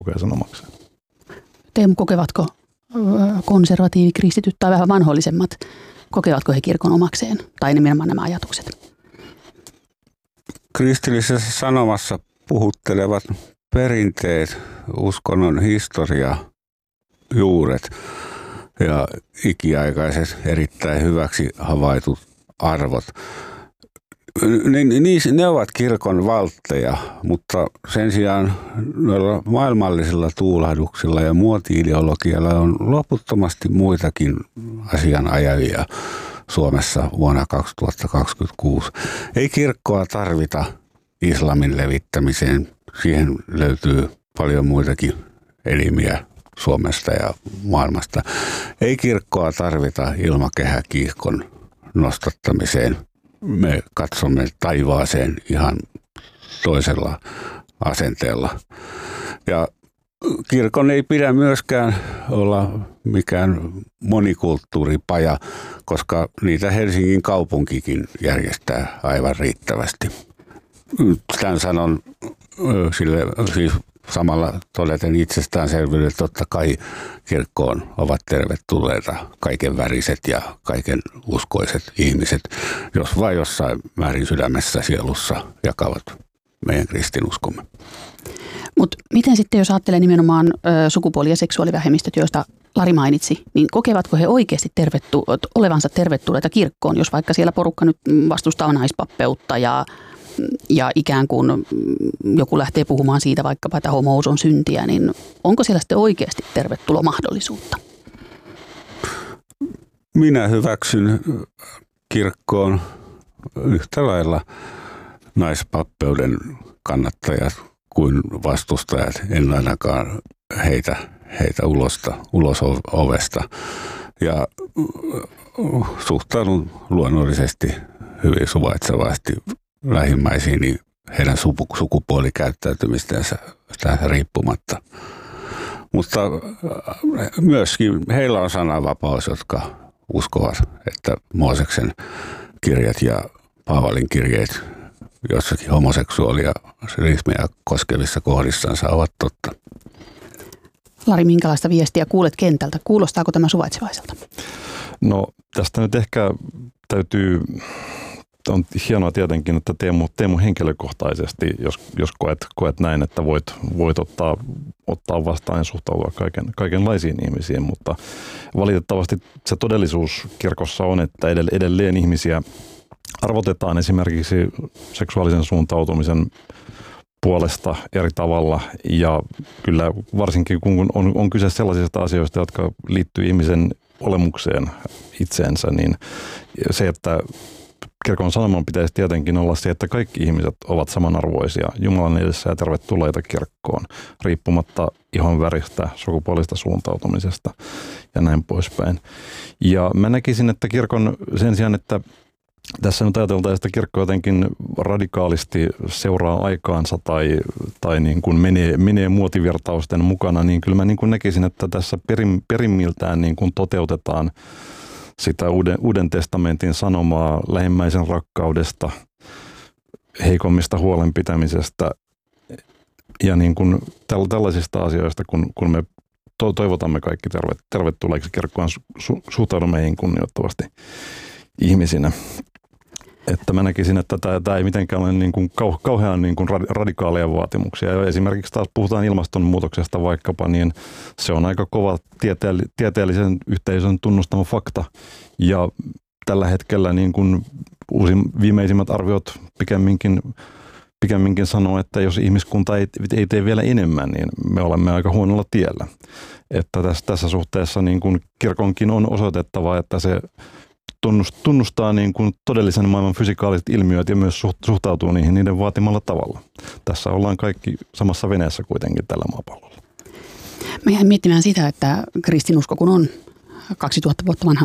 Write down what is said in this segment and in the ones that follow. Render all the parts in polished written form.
kokee sen omakseen. Teemu, kokevatko konservatiivikristityt tai vähän vanhoillisemmat, kokevatko he kirkon omakseen tai nimenomaan nämä ajatukset? Kristillisessä sanomassa puhuttelevat perinteet, uskonnon historia, juuret ja ikiaikaiset erittäin hyväksi havaitut arvot. Ne ovat kirkon valtteja, mutta sen sijaan noilla maailmallisilla tuulahduksilla ja muoti-ideologialla on loputtomasti muitakin asianajajia Suomessa vuonna 2026. Ei kirkkoa tarvita islamin levittämiseen. Siihen löytyy paljon muitakin elimiä Suomesta ja maailmasta. Ei kirkkoa tarvita ilmakehäkiihkon nostattamiseen. Me katsomme taivaaseen ihan toisella asenteella. Ja kirkon ei pidä myöskään olla mikään monikulttuuripaja, koska niitä Helsingin kaupunkikin järjestää aivan riittävästi. Tämän sanon siis samalla todeten itsestäänselvyydellä, totta kai kirkkoon ovat tervetulleita kaiken väriset ja kaiken uskoiset ihmiset, jos vain jossain määrin sydämessä sielussa jakavat meidän kristinuskomme. Mutta miten sitten, jos ajattelee nimenomaan sukupuoli- ja seksuaalivähemmistöt, joista Lari mainitsi, niin kokevatko he oikeasti olevansa tervetulleita kirkkoon, jos vaikka siellä porukka nyt vastustaa naispappeutta ja ikään kuin joku lähtee puhumaan siitä vaikkapa, että homous on syntiä, niin onko siellä sitten oikeasti tervetulomahdollisuutta? Minä hyväksyn kirkkoon yhtä lailla naispappeuden kannattajat kuin vastustajat. En ainakaan heitä ulos ovesta. Ja suhtaudun luonnollisesti hyvin suvaitsevasti lähimmäisiin heidän sukupuolikäyttäytymistänsä riippumatta. Mutta myöskin heillä on sananvapaus, jotka uskovat, että Mooseksen kirjat ja Paavalin kirjeet jossakin homoseksuaalia rismiä koskevissa kohdissansa ovat totta. Lari, minkälaista viestiä kuulet kentältä? Kuulostaako tämä suvaitsevaiselta? No tästä nyt ehkä on hienoa tietenkin, että Teemu henkilökohtaisesti, jos koet näin, että voit ottaa vastaan ja suhtautua kaikenlaisiin ihmisiin, mutta valitettavasti se todellisuus kirkossa on, että edelleen ihmisiä arvotetaan esimerkiksi seksuaalisen suuntautumisen puolesta eri tavalla, ja kyllä varsinkin kun on kyse sellaisista asioista, jotka liittyy ihmisen olemukseen itseensä, niin se, että kirkon sanoman pitäisi tietenkin olla se, että kaikki ihmiset ovat samanarvoisia Jumalan edessä ja tervetulleita kirkkoon, riippumatta ihon väristä, sukupuolista suuntautumisesta ja näin poispäin. Ja mä näkisin, että kirkon sen sijaan, että tässä nyt ajateltaan, että kirkko jotenkin radikaalisti seuraa aikaansa tai niin kuin menee muotivirtausten mukana, niin kyllä mä niin kuin näkisin, että tässä perimmiltään niin kuin toteutetaan sitä uuden testamentin sanomaa lähimmäisen rakkaudesta, heikommista huolenpitämisestä ja niin kuin tällaisista asioista, kun me toivotamme kaikki tervetulleeksi kirkkoon, suhtaudumme heihin kunnioittavasti ihmisinä. Että mä näkisin, että tämä ei mitenkään ole niin kuin kauhean niin kuin radikaaleja vaatimuksia. Ja esimerkiksi taas puhutaan ilmastonmuutoksesta vaikkapa, niin se on aika kova tieteellisen yhteisön tunnustama fakta. Ja tällä hetkellä niin kuin viimeisimmät arviot pikemminkin sanoo, että jos ihmiskunta ei tee vielä enemmän, niin me olemme aika huonolla tiellä. Että tässä suhteessa niin kuin kirkonkin on osoitettava, että se tunnustaa niin kuin todellisen maailman fysikaaliset ilmiöt ja myös suhtautuu niiden vaatimalla tavalla. Tässä ollaan kaikki samassa veneessä kuitenkin tällä maapallolla. Mä jäin miettimään sitä, että kristinusko kun on 2000 vuotta vanha,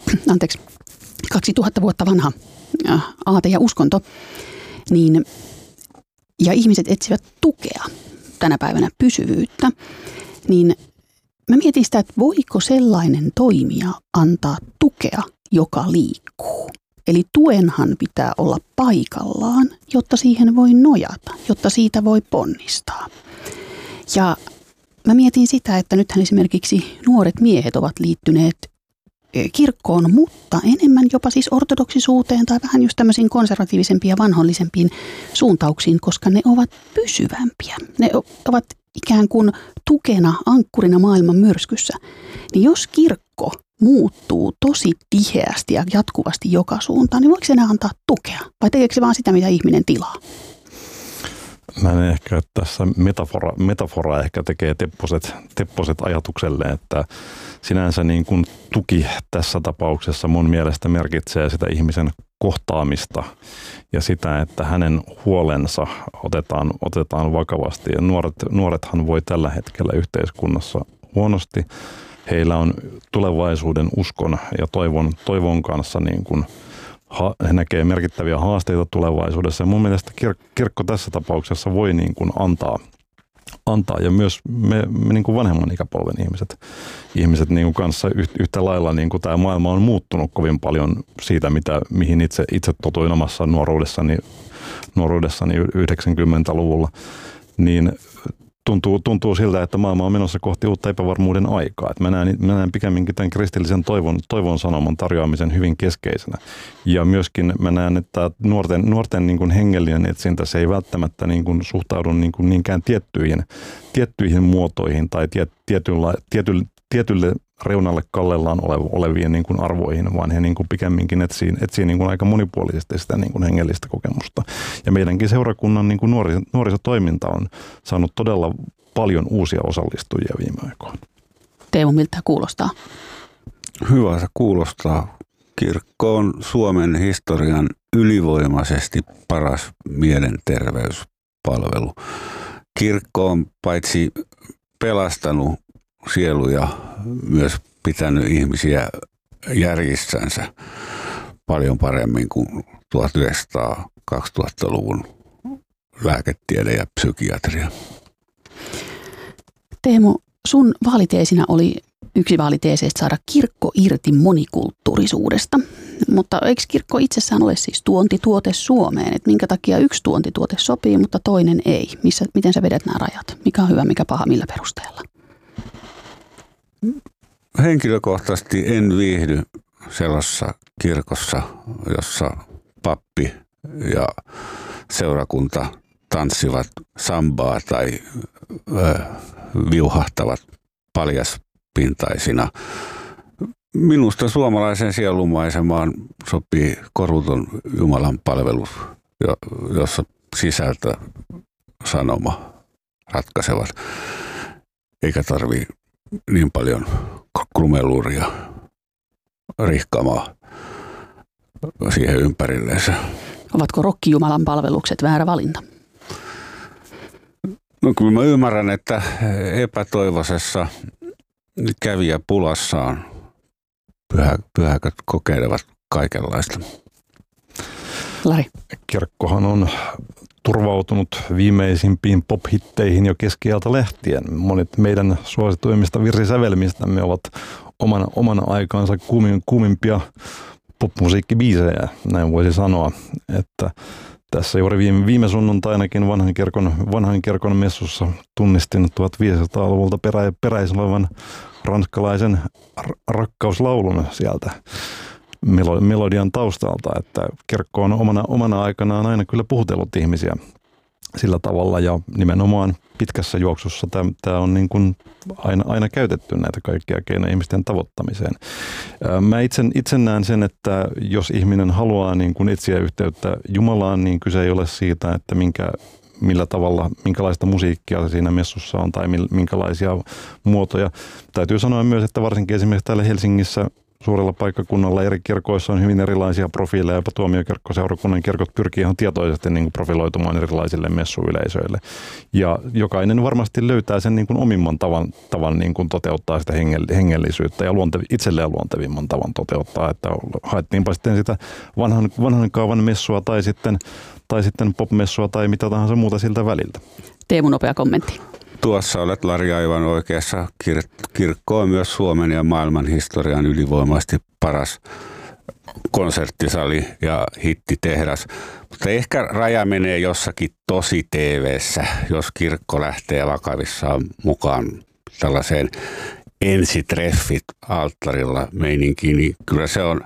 2000 vuotta vanha aate ja uskonto, niin, ja ihmiset etsivät tukea tänä päivänä, pysyvyyttä, niin mä mietin sitä, että voiko sellainen toimija antaa tukea, joka liikkuu. Eli tuenhan pitää olla paikallaan, jotta siihen voi nojata, jotta siitä voi ponnistaa. Ja mä mietin sitä, että nythän esimerkiksi nuoret miehet ovat liittyneet kirkkoon, mutta enemmän jopa siis ortodoksisuuteen tai vähän just tämmöisiin konservatiivisempiin ja vanhollisempiin suuntauksiin, koska ne ovat pysyvämpiä. Ne ovat ikään kuin tukena, ankkurina maailman myrskyssä. Niin jos kirkko muuttuu tosi tiheästi ja jatkuvasti joka suuntaan, niin voiko se enää antaa tukea? Vai tekeekö se vaan sitä, mitä ihminen tilaa? Mä ehkä, että tässä metafora ehkä tekee tepposet ajatukselle, että sinänsä niin kuin tuki tässä tapauksessa mun mielestä merkitsee sitä ihmisen kohtaamista ja sitä, että hänen huolensa otetaan vakavasti. Ja nuorethan voi tällä hetkellä yhteiskunnassa huonosti. Heillä on tulevaisuuden uskon ja toivon kanssa niin kuin he näkee merkittäviä haasteita tulevaisuudessa. Ja mun mielestä kirkko tässä tapauksessa voi niin kuin antaa ja myös me niin kuin vanhemman ikäpolven ihmiset niin kuin kanssa yhtä lailla niin kuin tämä maailma on muuttunut kovin paljon siitä, mihin itse totuin omassa nuoruudessani 90-luvulla, niin tuntuu siltä, että maailma on menossa kohti uutta epävarmuuden aikaa. Että mä näen pikemminkin tämän kristillisen toivon sanoman tarjoamisen hyvin keskeisenä. Ja myöskin mä näen, että nuorten niin kuin hengellinen etsintä, se ei välttämättä niin kuin suhtaudu niin kuin niinkään tiettyihin muotoihin tai tietylle reunalle kallellaan oleviin niin kuin arvoihin, vaan he niin kuin pikemminkin etsii niin kuin aika monipuolisesti sitä niin kuin hengellistä kokemusta. Ja meidänkin seurakunnan niin kuin nuorisotoiminta on saanut todella paljon uusia osallistujia viime aikoina. Teemu, miltä kuulostaa? Hyvä se kuulostaa. Kirkko on Suomen historian ylivoimaisesti paras mielenterveyspalvelu. Kirkko on paitsi pelastanut sieluja, myös pitänyt ihmisiä järjissänsä paljon paremmin kuin 1900-2000-luvun lääketiede ja psykiatria. Teemu, sun vaaliteesinä oli yksi vaaliteeseistä saada kirkko irti monikulttuurisuudesta. Mutta eikö kirkko itsessään ole siis tuontituote Suomeen? Et minkä takia yksi tuontituote sopii, mutta toinen ei? Miten sä vedät nämä rajat? Mikä on hyvä, mikä paha, millä perusteella? Henkilökohtaisesti en viihdy sellaisessa kirkossa, jossa pappi ja seurakunta tanssivat sambaa tai viuhahtavat paljaspintaisina. Minusta suomalaisen sielunmaisemaan sopii koruton Jumalan palvelus, jossa sisältö, sanoma ratkaisevat, eikä tarvitse niin paljon krumeluuria rihkamaa siihen ympärilleensä. Ovatko rokkijumalan palvelukset väärä valinta? No kyllä mä ymmärrän, että epätoivoisessa kävijäpulassaan pyhäköt kokeilevat kaikenlaista. Lari. Kirkkohan on turvautunut viimeisimpiin pop-hitteihin jo keskiajalta lähtien. Monet meidän suosituimmista virsisävelmistämme ovat omana aikaansa kuumimpia popmusiikkibiisejä, näin voisi sanoa. Että tässä juuri viime sunnuntainakin vanhan kirkon messussa tunnistin 1500-luvulta peräisin olevan ranskalaisen rakkauslaulun sieltä melodian taustalta, että kirkko on omana aikanaan aina kyllä puhutellut ihmisiä sillä tavalla ja nimenomaan pitkässä juoksussa tämä on niin kuin aina käytetty näitä kaikkia keinoja ihmisten tavoittamiseen. Mä itse näen sen, että jos ihminen haluaa niin kuin etsiä yhteyttä Jumalaan, niin kyse ei ole siitä, että millä tavalla, minkälaista musiikkia siinä messussa on tai minkälaisia muotoja. Täytyy sanoa myös, että varsinkin esimerkiksi täällä Helsingissä suurella paikkakunnalla eri kirkoissa on hyvin erilaisia profiileja, jopa tuomiokirkkoseurakunnan kirkot pyrkii ihan tietoisesti niin kuin profiloitumaan erilaisille messuyleisöille. Ja jokainen varmasti löytää sen niin kuin omimman tavan niin kuin toteuttaa sitä hengellisyyttä ja itselleen luontevimman tavan toteuttaa, että haettiinpa sitten sitä vanhan kaavan messua tai sitten pop-messua tai mitä tahansa muuta siltä väliltä. Teemu, nopea kommentti. Tuossa olet, Lari, aivan oikeassa. Kirkko on myös Suomen ja maailman historian ylivoimaisesti paras konserttisali ja hittitehdas. Mutta ehkä raja menee jossakin tosi TV:ssä, jos kirkko lähtee vakavissaan mukaan tällaiseen ensitreffit alttarilla meininkiin, niin kyllä se on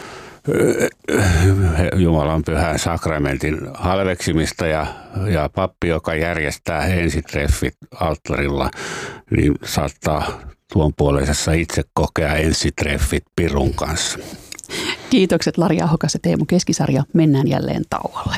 Jumalan pyhän sakramentin halveksimista ja pappi, joka järjestää ensitreffit alttarilla, niin saattaa tuon puoleisessa itse kokea ensitreffit pirun kanssa. Kiitokset Lari Ahokas ja Teemu Keskisarja. Mennään jälleen tauolle.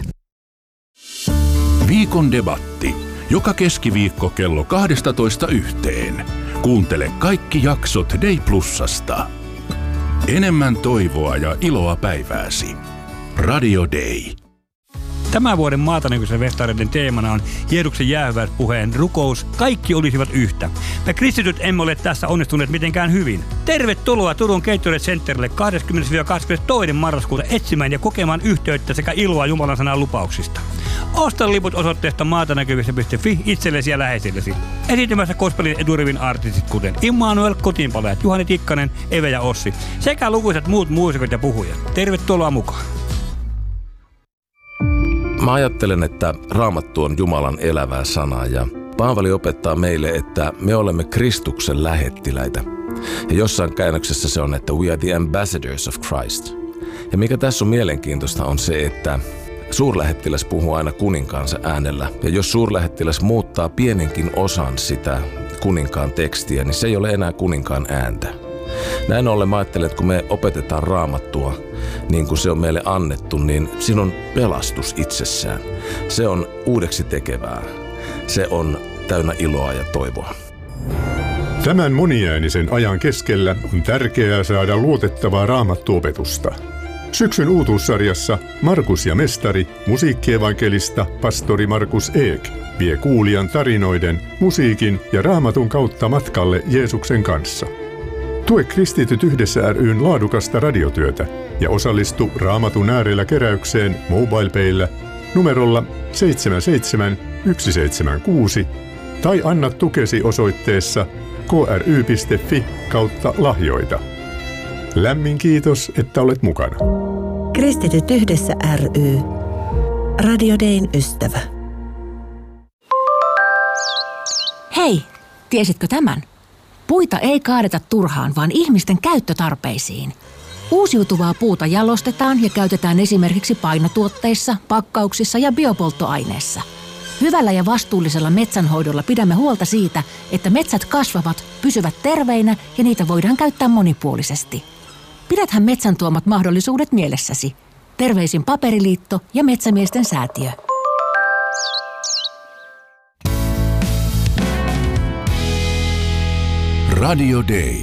Viikon debatti. Joka keskiviikko kello 12:00. Kuuntele kaikki jaksot Day Plusasta. Enemmän toivoa ja iloa päivääsi. Radio Day. Tämän vuoden Maatanäkyisen festareiden teemana on Jeesuksen jäähyväispuheen rukous. Kaikki olisivat yhtä. Me kristityt emme ole tässä onnistuneet mitenkään hyvin. Tervetuloa Turun Gatorade Centerille 20-22. marraskuuta etsimään ja kokemaan yhteyttä sekä iloa Jumalan sanan lupauksista. Osta liput osoitteesta maatanäkyvissä.fi itsellesi ja läheisillesi. Esiintymässä gospelin eturivin artistit kuten Immanuel, Kotiinpalajat, Juhani Tikkanen, Eve ja Ossi sekä lukuisat muut muusikot ja puhujat. Tervetuloa mukaan. Mä ajattelen, että Raamattu on Jumalan elävää sanaa ja Paavali opettaa meille, että me olemme Kristuksen lähettiläitä. Ja jossain käännöksessä se on, että we are the ambassadors of Christ. Ja mikä tässä on mielenkiintoista on se, että suurlähettiläs puhuu aina kuninkaansa äänellä. Ja jos suurlähettiläs muuttaa pienenkin osan sitä kuninkaan tekstiä, niin se ei ole enää kuninkaan ääntä. Näin ollen mä ajattelen, että kun me opetetaan Raamattua niin kuin se on meille annettu, niin siinä on pelastus itsessään. Se on uudeksi tekevää. Se on täynnä iloa ja toivoa. Tämän moniäänisen ajan keskellä on tärkeää saada luotettavaa raamattuopetusta. Syksyn uutuussarjassa Markus ja mestari, musiikkievankelista pastori Markus Eek vie kuulijan tarinoiden, musiikin ja raamatun kautta matkalle Jeesuksen kanssa. Tue Kristityt yhdessä ry:n laadukasta radiotyötä ja osallistu Raamatun äärellä keräykseen MobilePayllä numerolla 77176 tai anna tukesi osoitteessa kry.fi/lahjoita. Lämmin kiitos, että olet mukana. Kristityt yhdessä ry. Radio Dayn ystävä. Hei, tiesitkö tämän? Puita ei kaadeta turhaan, vaan ihmisten käyttötarpeisiin. Uusiutuvaa puuta jalostetaan ja käytetään esimerkiksi painotuotteissa, pakkauksissa ja biopolttoaineissa. Hyvällä ja vastuullisella metsänhoidolla pidämme huolta siitä, että metsät kasvavat, pysyvät terveinä ja niitä voidaan käyttää monipuolisesti. Pidäthän metsän tuomat mahdollisuudet mielessäsi. Terveisin Paperiliitto ja Metsämiesten säätiö. Radio Day.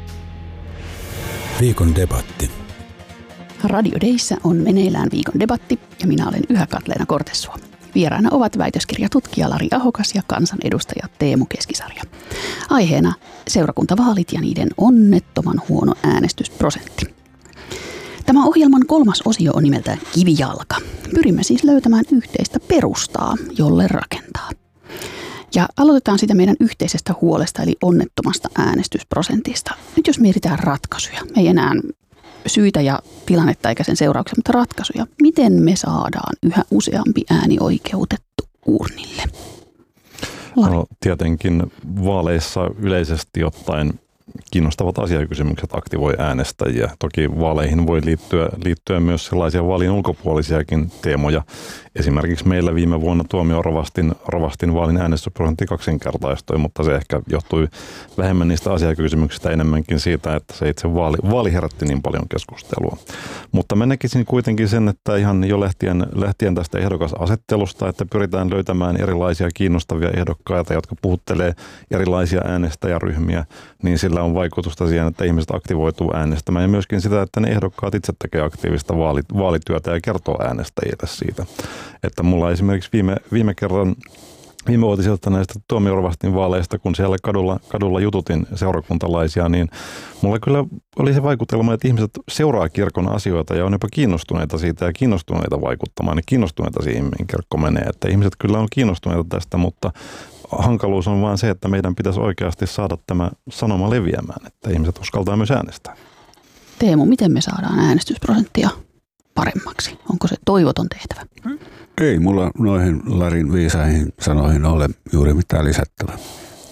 Viikon debatti. Radio Dayssä on meneillään viikon debatti ja minä olen Yhä Katleena Kortessuo. Vieraana ovat väitöskirjatutkija Lari Ahokas ja kansanedustaja Teemu Keskisarja. Aiheena seurakuntavaalit ja niiden onnettoman huono äänestysprosentti. Tämä ohjelman 3. osio on nimeltään Kivijalka. Pyrimme siis löytämään yhteistä perustaa, jolle rakentaa. Ja aloitetaan sitä meidän yhteisestä huolesta, eli onnettomasta äänestysprosentista. Nyt jos mietitään ratkaisuja, me ei enää syitä ja tilannetta eikä sen seurauksia, mutta ratkaisuja. Miten me saadaan yhä useampi ääni oikeutettu uurnille? No, tietenkin vaaleissa yleisesti ottaen kiinnostavat asiakysymykset aktivoi äänestäjiä. Toki vaaleihin voi liittyä myös sellaisia vaalin ulkopuolisiakin teemoja. Esimerkiksi meillä viime vuonna Tuomio-rovastin vaalin äänestysprosentti kaksinkertaistui, mutta se ehkä johtui vähemmän niistä asiakysymyksistä, enemmänkin siitä, että se itse vaali herätti niin paljon keskustelua. Mutta mä näkisin kuitenkin sen, että ihan jo lähtien tästä ehdokasasettelusta, että pyritään löytämään erilaisia kiinnostavia ehdokkaita, jotka puhuttelee erilaisia äänestäjäryhmiä, niin sillä on vaikutusta siihen, että ihmiset aktivoituu äänestämään ja myöskin sitä, että ne ehdokkaat itse tekee aktiivista vaalityötä ja kertoo äänestäjille siitä. Että mulla esimerkiksi viime vuotisilta näistä Tuomio-rovastin vaaleista, kun siellä kadulla jututin seurakuntalaisia, niin mulla kyllä oli se vaikutelma, että ihmiset seuraa kirkon asioita ja on jopa kiinnostuneita siitä ja kiinnostuneita vaikuttamaan ja kiinnostuneita siihen, mihin kirkko menee. Että ihmiset kyllä on kiinnostuneita tästä, mutta hankaluus on vaan se, että meidän pitäisi oikeasti saada tämä sanoma leviämään, että ihmiset uskaltaa myös äänestää. Teemu, miten me saadaan äänestysprosenttia paremmaksi? Onko se toivoton tehtävä? Ei mulla noihin Larin viisaihin sanoihin ole juuri mitään lisättävää.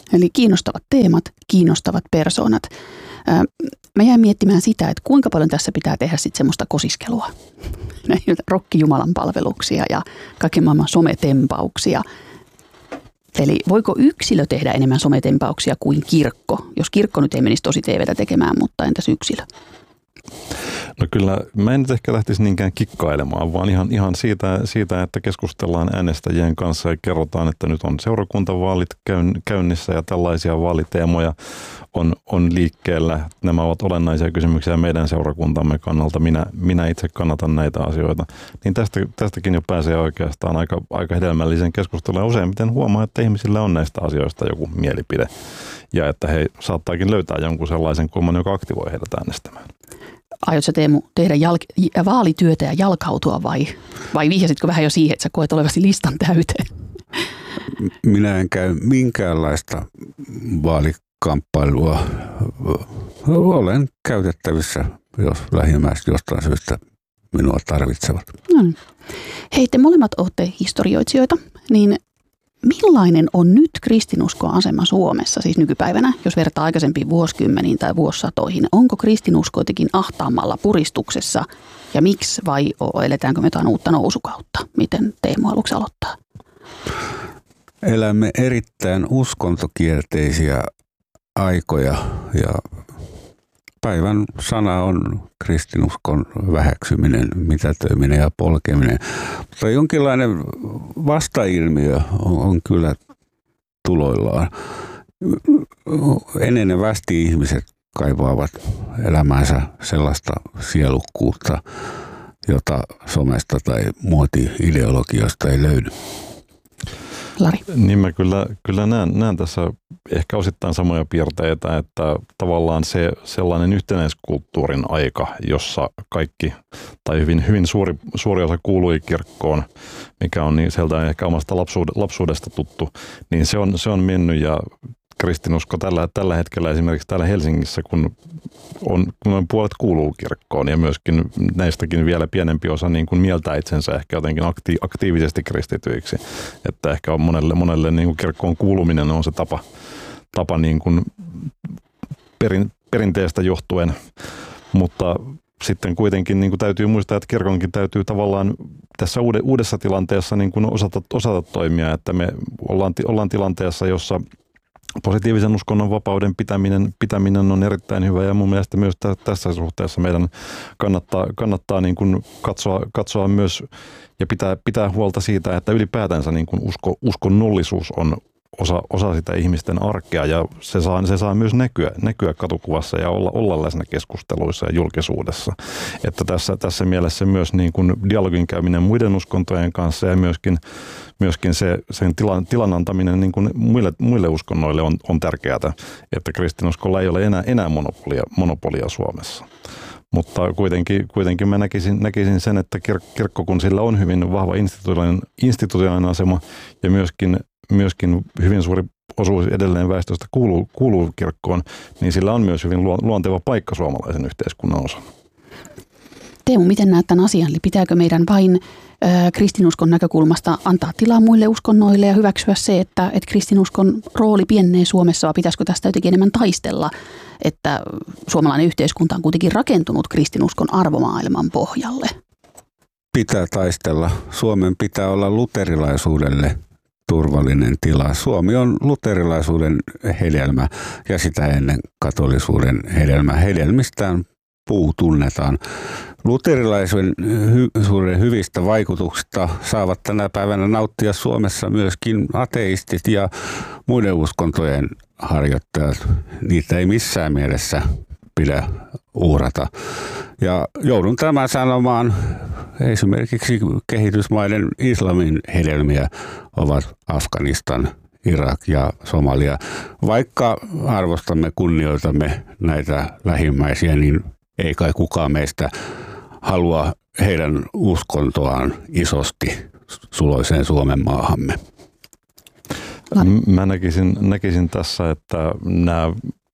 Eli kiinnostavat teemat, kiinnostavat persoonat. Mä jäin miettimään sitä, että kuinka paljon tässä pitää tehdä sitten semmoista kosiskelua. Näitä rokkijumalan palveluksia ja kaiken maailman sometempauksia. Eli voiko yksilö tehdä enemmän sometempauksia kuin kirkko? Jos kirkko nyt ei menisi tosi TVtä tekemään, mutta entäs yksilö? No kyllä, mä en nyt ehkä lähtisi niinkään kikkailemaan, vaan ihan siitä, että keskustellaan äänestäjien kanssa ja kerrotaan, että nyt on seurakuntavaalit käynnissä ja tällaisia vaaliteemoja on liikkeellä. Nämä ovat olennaisia kysymyksiä meidän seurakuntamme kannalta. Minä itse kannatan näitä asioita. Niin tästäkin jo pääsee oikeastaan aika hedelmällisen keskustelun. Ja useimmiten huomaa, että ihmisillä on näistä asioista joku mielipide. Ja että he saattaakin löytää jonkun sellaisen kulman, joka aktivoi heidät äänestämään. Aiotko Teemu tehdä vaalityötä ja jalkautua vai vihjasitko vähän jo siihen, että sä koet olevasi listan täyteen? Minä en käy minkäänlaista vaalikamppailua. Olen käytettävissä, jos lähimmäiset jostain syystä minua tarvitsevat. No. Hei, te molemmat olette historioitsijoita, niin millainen on nyt kristinuskon asema Suomessa, siis nykypäivänä, jos vertaa aikaisempiin vuosikymmeniin tai vuosisatoihin? Onko kristinusko jotenkin ahtaammalla puristuksessa ja miksi vai eletäänkö me jotain uutta nousukautta? Miten Teemu haluatko aloittaa? Elämme erittäin uskontokierteisiä aikoja ja päivän sana on kristinuskon väheksyminen, mitätöiminen ja polkeminen. Mutta jonkinlainen vastailmiö on kyllä tuloillaan. Enenevästi ihmiset kaivaavat elämäänsä sellaista sielukkuutta, jota somesta tai muoti-ideologiosta ei löydy. Lari. Niin mä kyllä näen tässä ehkä osittain samoja piirteitä, että tavallaan se sellainen yhtenäiskulttuurin aika, jossa kaikki tai hyvin suuri osa kuului kirkkoon, mikä on niin sieltä ehkä omasta lapsuudesta tuttu, niin se on mennyt ja kristinusko tällä hetkellä esimerkiksi täällä Helsingissä, kun noin puolet kuuluu kirkkoon ja myöskin näistäkin vielä pienempi osa niin kuin mieltää itsensä ehkä jotenkin aktiivisesti kristityiksi. Että ehkä on monelle niin kuin kirkkoon kuuluminen on se tapa niin kuin perinteestä johtuen, mutta sitten kuitenkin niin kuin täytyy muistaa, että kirkonkin täytyy tavallaan tässä uudessa tilanteessa niin kuin osata toimia, että me ollaan tilanteessa, jossa positiivisen uskonnon vapauden pitäminen on erittäin hyvä ja mun mielestä myös tässä suhteessa meidän kannattaa niin kuin katsoa myös ja pitää huolta siitä, että ylipäätänsä niin kuin uskonnollisuus on osa sitä ihmisten arkea ja se saa myös näkyä katukuvassa ja olla läsnä keskusteluissa ja julkisuudessa. Että tässä mielessä myös niin kuin dialogin käyminen muiden uskontojen kanssa ja myöskin sen tilan antaminen niin kuin muille uskonnoille on tärkeää, että kristinuskolla ei ole enää monopolia Suomessa. Mutta kuitenkin mä näkisin sen, että kirkko, kun sillä on hyvin vahva institutionaalinen asema ja myöskin hyvin suuri osuus edelleen väestöstä kuuluu kirkkoon, niin sillä on myös hyvin luonteva paikka suomalaisen yhteiskunnan osana. Teemu, miten näet tämän asian? Eli pitääkö meidän vain kristinuskon näkökulmasta antaa tilaa muille uskonnoille ja hyväksyä se, että kristinuskon rooli pienenee Suomessa, vai pitäisikö tästä jotenkin enemmän taistella, että suomalainen yhteiskunta on kuitenkin rakentunut kristinuskon arvomaailman pohjalle? Pitää taistella. Suomen pitää olla luterilaisuudelle turvallinen tila. Suomi on luterilaisuuden hedelmä ja sitä ennen katolisuuden hedelmä. Hedelmistään puu tunnetaan. Luterilaisuuden hyvistä vaikutuksista saavat tänä päivänä nauttia Suomessa myöskin ateistit ja muiden uskontojen harjoittajat. Niitä ei missään mielessä pidä uhrata. Ja joudun tämän sanomaan, esimerkiksi kehitysmaiden islamin hedelmiä ovat Afganistan, Irak ja Somalia. Vaikka arvostamme, kunnioitamme näitä lähimmäisiä, niin ei kai kukaan meistä halua heidän uskontoaan isosti suloiseen Suomen maahamme. Mä näkisin tässä, että nämä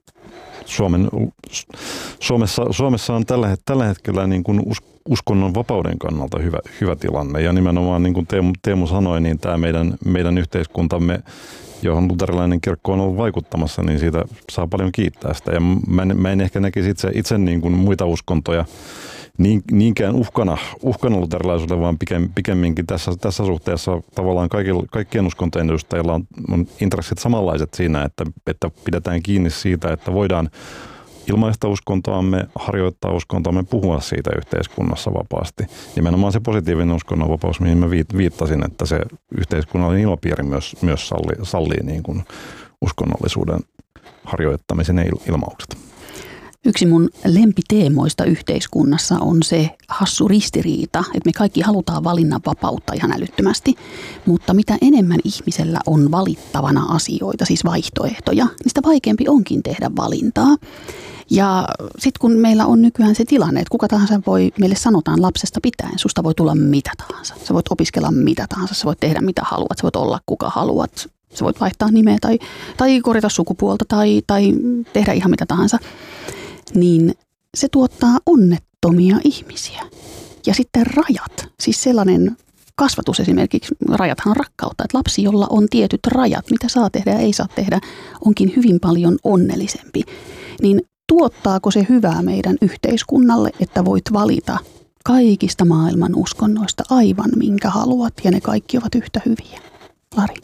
Suomessa on tällä hetkellä niin kuin uskonnon vapauden kannalta hyvä tilanne. Ja nimenomaan niin kuin Teemu sanoi, niin tämä meidän yhteiskuntamme johon luterilainen kirkko on ollut vaikuttamassa, niin siitä saa paljon kiittää sitä. Ja mä en ehkä näkisi itse niin kuin muita uskontoja niinkään uhkana luterilaisuudelle, vaan pikemminkin tässä suhteessa tavallaan kaikkien uskontojen edustajilla on intressit samanlaiset siinä, että pidetään kiinni siitä, että voidaan ilmaista uskontoamme, harjoittaa uskontoamme, puhua siitä yhteiskunnassa vapaasti. Nimenomaan se positiivinen uskonnonvapaus, mihin mä viittasin, että se yhteiskunnallinen ilmapiiri myös sallii niin kuin uskonnollisuuden harjoittamisen ja ilmaukset. Yksi mun lempiteemoista yhteiskunnassa on se hassu ristiriita, että me kaikki halutaan valinnanvapautta ihan älyttömästi, mutta mitä enemmän ihmisellä on valittavana asioita, siis vaihtoehtoja, niin sitä vaikeampi onkin tehdä valintaa. Ja sitten kun meillä on nykyään se tilanne, että kuka tahansa meille sanotaan lapsesta pitäen, susta voi tulla mitä tahansa. Sä voit opiskella mitä tahansa, sä voit tehdä mitä haluat, sä voit olla kuka haluat, sä voit vaihtaa nimeä tai korjata sukupuolta tai tehdä ihan mitä tahansa. Niin se tuottaa onnettomia ihmisiä. Ja sitten rajat, siis sellainen kasvatus esimerkiksi, rajathan on rakkautta, että lapsi, jolla on tietyt rajat, mitä saa tehdä ja ei saa tehdä, onkin hyvin paljon onnellisempi. Niin tuottaako se hyvää meidän yhteiskunnalle, että voit valita kaikista maailman uskonnoista aivan minkä haluat ja ne kaikki ovat yhtä hyviä? Lari.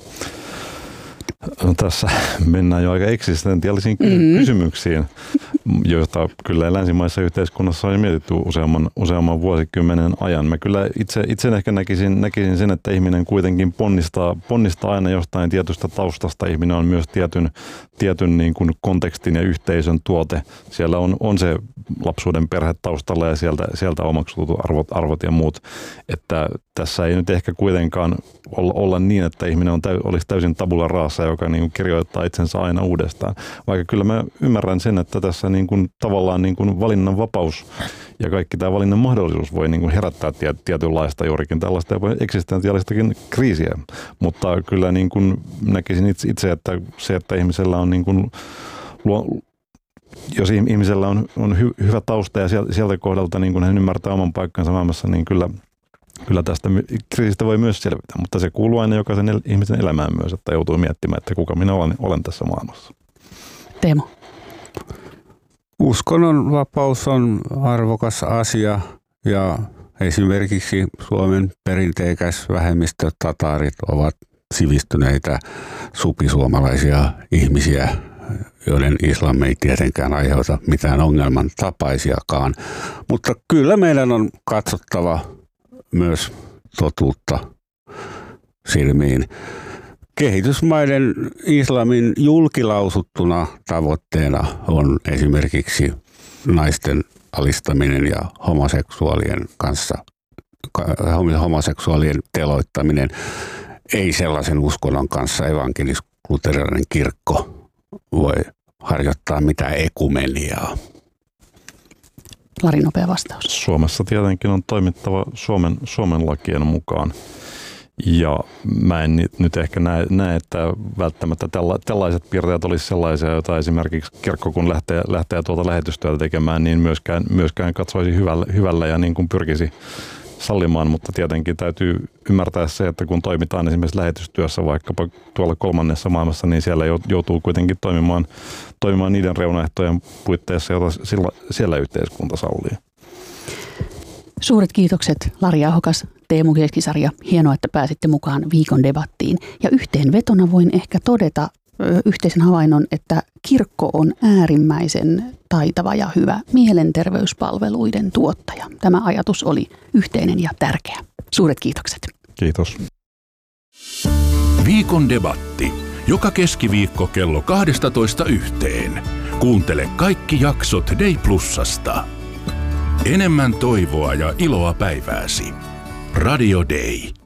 No, tässä mennään jo aika eksistentiaalisiin kysymyksiin, joista kyllä länsimaisessa yhteiskunnassa on mietitty useamman vuosikymmenen ajan. Mä kyllä itse ehkä näkisin sen, että ihminen kuitenkin ponnistaa aina jostain tietystä taustasta. Ihminen on myös tietyn niin kuin kontekstin ja yhteisön tuote. Siellä on se lapsuuden perhe taustalla ja sieltä omaksutut arvot ja muut. Että tässä ei nyt ehkä kuitenkaan olla niin, että ihminen olisi täysin tabula rasa, joka niin kuin kirjoittaa itsensä aina uudestaan. Vaikka kyllä mä ymmärrän sen, että tässä niin kuin tavallaan niin kuin valinnan vapaus ja kaikki tämä valinnan mahdollisuus voi niin kuin herättää tietynlaista juurikin tällaista eksistentiaalistakin kriisiä. Mutta kyllä niin kuin näkisin itse, että se, että ihmisellä on niin kuin jos ihmisellä on hyvä tausta ja sieltä kohdalta niin kun hän ymmärtää oman paikkansa maailmassa, niin kyllä tästä kriisistä voi myös selvitä. Mutta se kuuluu aina jokaisen ihmisen elämään myös, että joutuu miettimään, että kuka minä olen tässä maailmassa. Teemu. Uskonnonvapaus on arvokas asia ja esimerkiksi Suomen perinteikäs vähemmistö tataarit ovat sivistyneitä supisuomalaisia ihmisiä, joiden islam ei tietenkään aiheuta mitään ongelman tapaisiakaan. Mutta kyllä meidän on katsottava myös totuutta silmiin. Kehitysmaiden islamin julkilausuttuna tavoitteena on esimerkiksi naisten alistaminen ja homoseksuaalien teloittaminen. Ei sellaisen uskonnon kanssa evankelis-luterilainen kirkko voi harjoittaa mitään ekumeniaa. Lari, nopea vastaus. Suomessa tietenkin on toimittava Suomen lakien mukaan. Ja mä en nyt ehkä näe, että välttämättä tällaiset piirteet olisi sellaisia, joita esimerkiksi kirkko kun lähtee tuota lähetystyötä tekemään, niin myöskään katsoisi hyvällä ja niin kuin pyrkisi sallimaan, mutta tietenkin täytyy ymmärtää se, että kun toimitaan esimerkiksi lähetystyössä vaikkapa tuolla kolmannessa maailmassa, niin siellä joutuu kuitenkin toimimaan niiden reunaehtojen puitteissa, joita siellä yhteiskunta sallii. Suuret kiitokset Lari Ahokas, Teemu Keskisarja. Hienoa, että pääsitte mukaan viikon debattiin. Ja yhteenvetona voin ehkä todeta yhteisen havainnon, että kirkko on äärimmäisen taitava ja hyvä mielenterveyspalveluiden tuottaja. Tämä ajatus oli yhteinen ja tärkeä. Suuret kiitokset. Kiitos. Viikon debatti. Joka keskiviikko kello 12:00. Kuuntele kaikki jaksot Day Plusasta. Enemmän toivoa ja iloa päivääsi. Radio Day.